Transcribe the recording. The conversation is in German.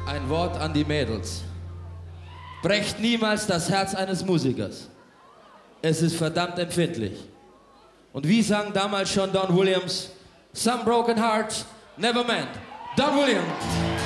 Ein Wort an die Mädels. Brecht niemals das Herz eines Musikers. Es ist verdammt empfindlich. Und wie sang damals schon Don Williams? Some broken hearts never mend. Don Williams.